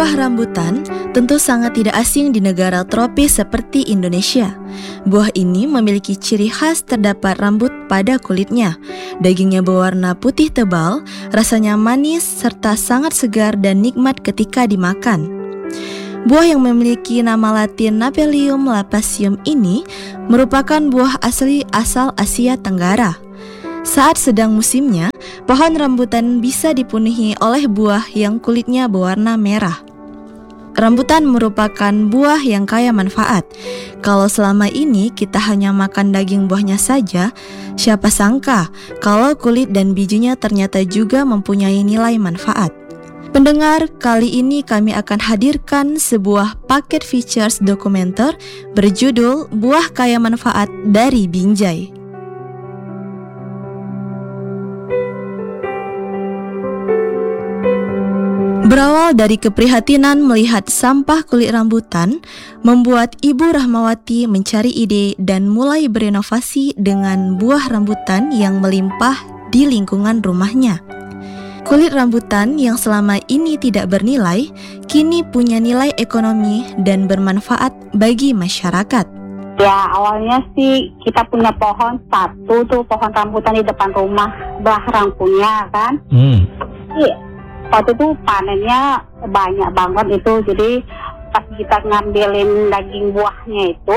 Buah rambutan tentu sangat tidak asing di negara tropis seperti Indonesia. Buah ini memiliki ciri khas terdapat rambut pada kulitnya. Dagingnya berwarna putih tebal, rasanya manis serta sangat segar dan nikmat ketika dimakan. Buah yang memiliki nama latin Napelium lappaceum ini merupakan buah asli asal Asia Tenggara. Saat sedang musimnya, pohon rambutan bisa dipenuhi oleh buah yang kulitnya berwarna merah. Rambutan merupakan buah yang kaya manfaat. Kalau selama ini kita hanya makan daging buahnya saja, siapa sangka kalau kulit dan bijinya ternyata juga mempunyai nilai manfaat. Pendengar, kali ini kami akan hadirkan sebuah paket features dokumenter berjudul Buah Kaya Manfaat dari Binjai. Berawal dari keprihatinan melihat sampah kulit rambutan, membuat Ibu Rahmawati mencari ide dan mulai berinovasi dengan buah rambutan yang melimpah di lingkungan rumahnya. Kulit rambutan yang selama ini tidak bernilai, kini punya nilai ekonomi dan bermanfaat bagi masyarakat. Ya, awalnya sih kita punya pohon satu tuh, pohon rambutan di depan rumah, Bahrang punya kan. Iya. Waktu itu panennya banyak banget itu, jadi pas kita ngambilin daging buahnya itu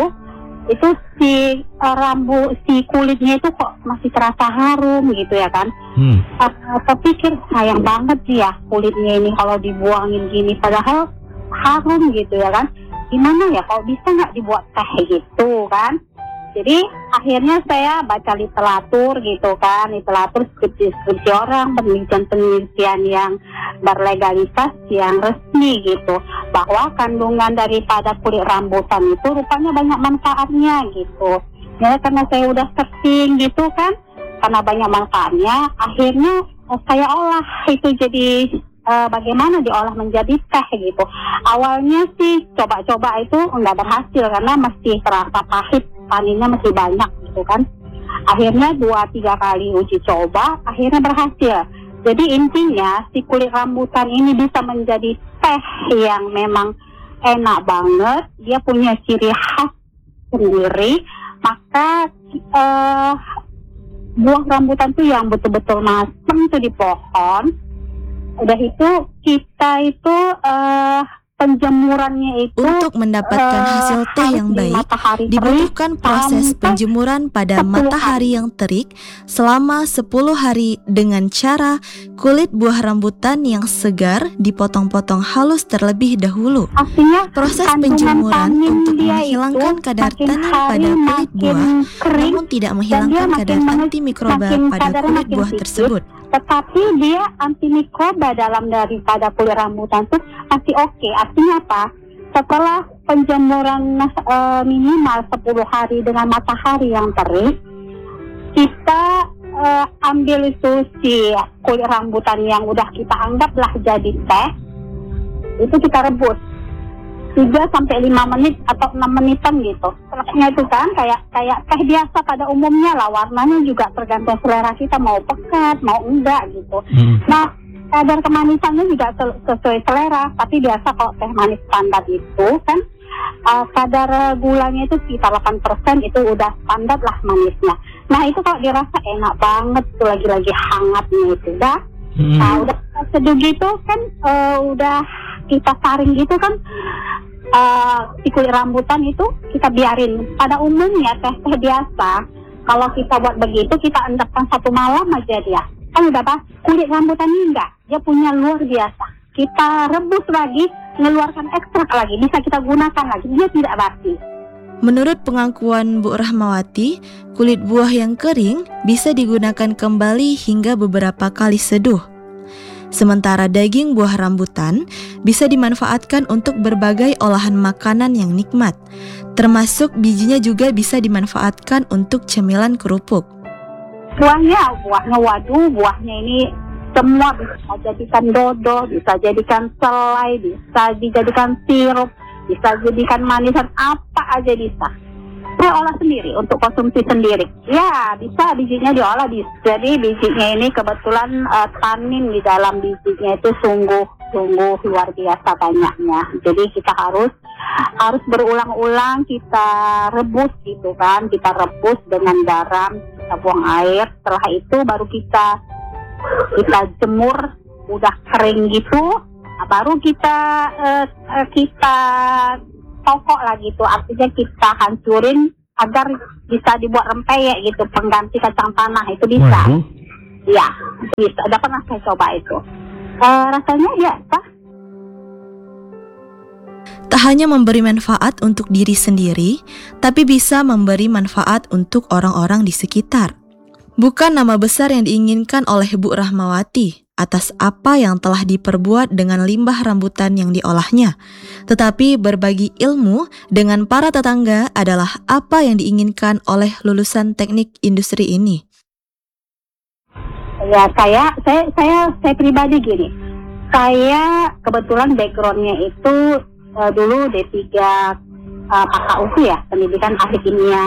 si kulitnya itu kok masih terasa harum gitu ya kan. Saya pikir sayang banget sih ya kulitnya ini kalau dibuangin gini, padahal harum gitu ya kan. Gimana ya kalau bisa nggak dibuat teh gitu kan. Jadi akhirnya saya baca literatur gitu kan, literatur skripsi orang, penelitian yang berlegalitas yang resmi gitu, bahwa kandungan daripada kulit rambutan itu rupanya banyak manfaatnya gitu. Ya karena saya udah searching gitu kan, karena banyak manfaatnya, akhirnya saya olah itu jadi bagaimana diolah menjadi teh gitu. Awalnya sih coba-coba itu enggak berhasil karena masih terasa pahit, paninnya masih banyak gitu kan. Akhirnya 2-3 kali uji coba, akhirnya berhasil. Jadi intinya si kulit rambutan ini bisa menjadi teh yang memang enak banget, dia punya ciri khas sendiri. Maka buah rambutan tuh yang betul-betul matang tuh di pohon. Udah itu kita itu penjemurannya itu untuk mendapatkan hasil teh yang baik dibutuhkan proses penjemuran pada matahari yang terik selama 10 hari dengan cara kulit buah rambutan yang segar dipotong-potong halus terlebih dahulu. Proses penjemuran untuk menghilangkan kadar tanin pada kulit buah namun tidak menghilangkan kadar antimikroba pada kulit buah tersebut. Tetapi dia antimikroba dalam daripada kulit rambutan itu masih oke. Artinya apa? Setelah penjemuran minimal 10 hari dengan matahari yang terik, kita ambil itu si kulit rambutan yang udah kita anggaplah jadi teh, itu kita rebus 3-5 menit atau 6 menitan gitu. Selesai itu kan kayak teh biasa pada umumnya lah, warnanya juga tergantung selera kita mau pekat mau enggak gitu. Nah kadar kemanisannya juga sesuai selera, tapi biasa kalau teh manis standar itu kan kadar gulanya itu sekitar 8%, itu udah standar lah manisnya. Nah itu kalau dirasa enak banget tuh, lagi-lagi hangatnya itu dah. Nah udah seduh gitu kan, udah kita saring gitu kan, si kulit rambutan itu kita biarin. Pada umumnya teh biasa kalau kita buat begitu kita endapkan 1 malam aja dia kan udah pas. Kulit rambutan ini enggak, dia punya luar biasa. Kita rebus lagi, mengeluarkan ekstrak lagi, bisa kita gunakan lagi, dia tidak basi. Menurut pengakuan Bu Rahmawati, kulit buah yang kering bisa digunakan kembali hingga beberapa kali seduh. Sementara daging buah rambutan bisa dimanfaatkan untuk berbagai olahan makanan yang nikmat, termasuk bijinya juga bisa dimanfaatkan untuk cemilan kerupuk. Buahnya buahnya ini semua bisa jadikan dodol, bisa jadikan selai, bisa dijadikan sirup, bisa jadikan manisan, apa aja bisa. Saya olah sendiri untuk konsumsi sendiri. Ya, bisa bijinya diolah. Jadi bijinya ini kebetulan tanin di dalam bijinya itu sungguh sungguh luar biasa banyaknya. Jadi kita harus berulang-ulang kita rebus gitu kan, kita rebus dengan garam, kita buang air. Setelah itu baru kita jemur, udah kering gitu, baru kita tokok lah gitu. Artinya kita hancurin agar bisa dibuat rempeyek gitu, pengganti kacang tanah itu bisa. Ya, bisa. Udah pernah saya coba itu. Rasanya ya sah. Tak hanya memberi manfaat untuk diri sendiri, tapi bisa memberi manfaat untuk orang-orang di sekitar. Bukan nama besar yang diinginkan oleh Bu Rahmawati atas apa yang telah diperbuat dengan limbah rambutan yang diolahnya, tetapi berbagi ilmu dengan para tetangga adalah apa yang diinginkan oleh lulusan teknik industri ini. Ya, saya pribadi gini. Saya kebetulan backgroundnya itu dulu D3 PKUSU ya, pendidikan ahli kimia.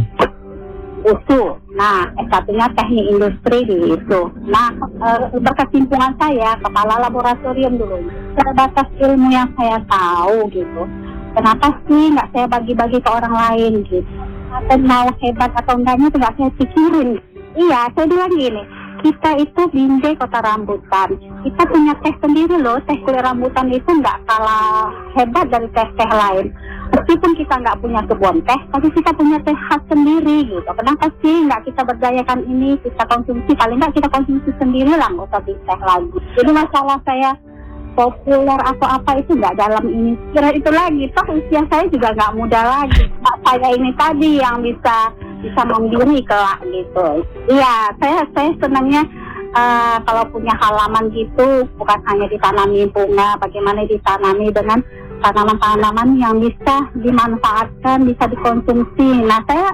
USU. Nah, S1-nya teknik industri di itu. Nah, berkesimpulan saya kepala laboratorium dulu. Terbatas ilmu yang saya tahu gitu. Kenapa sih nggak saya bagi-bagi ke orang lain gitu? Atau mau hebat atau enggaknya itu nggak saya pikirin. Iya, saya bilang gini. Kita itu Binjai Kota Rambutan. Kita punya teh sendiri loh. Teh kulit rambutan itu nggak kalah hebat dari teh-teh lain. Meskipun kita nggak punya kebun teh, tapi kita punya teh khas sendiri gitu. Kenapa sih nggak kita berdayakan ini, kita konsumsi? Paling nggak kita konsumsi sendiri lah, nggak usah beli teh lagi. Jadi masalah saya populer atau apa itu nggak dalam ini. Kira itu lagi, toh usia saya juga nggak muda lagi. Saya ini tadi yang bisa mandiri kelak gitu. Iya, saya senangnya kalau punya halaman gitu, bukan hanya ditanami bunga, bagaimana ditanami dengan tanaman-tanaman yang bisa dimanfaatkan, bisa dikonsumsi. Nah, saya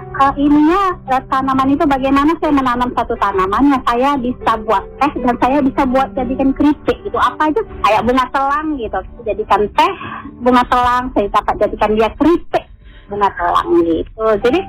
tanaman itu bagaimana saya menanam satu tanaman yang saya bisa buat teh dan saya bisa buat jadikan keripik gitu. Apa aja kayak bunga telang gitu, jadikan teh bunga telang, saya dapat jadikan dia keripik bunga telang gitu. Jadi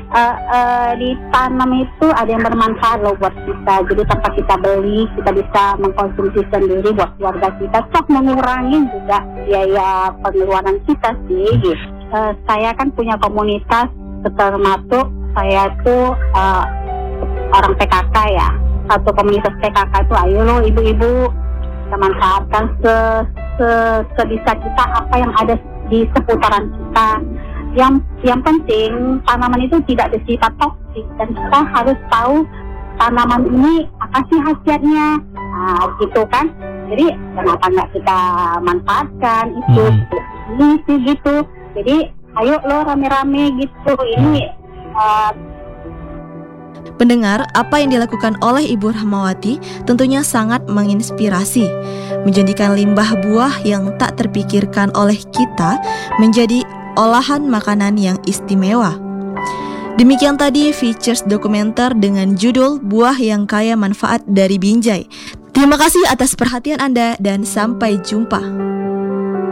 ditanam itu ada yang bermanfaat loh buat kita. Jadi tanpa kita beli, kita bisa mengkonsumsi sendiri buat keluarga kita. Sok mengurangi juga biaya pengeluaran kita sih gitu. Saya kan punya komunitas, termasuk saya tuh orang PKK ya. Satu komunitas PKK itu, ayo lo ibu-ibu kita manfaatkan sebisa kita apa yang ada di seputaran kita. Yang penting tanaman itu tidak bersifat toksik dan kita harus tahu tanaman ini apa sih khasiatnya, gitu kan. Jadi kenapa nggak kita manfaatkan itu ini sih gitu. Jadi ayo lo rame-rame gitu. Ini Pendengar, apa yang dilakukan oleh Ibu Rahmawati tentunya sangat menginspirasi, menjadikan limbah buah yang tak terpikirkan oleh kita menjadi olahan makanan yang istimewa. Demikian tadi features dokumenter dengan judul Buah yang Kaya Manfaat dari Binjai. Terima kasih atas perhatian Anda dan sampai jumpa.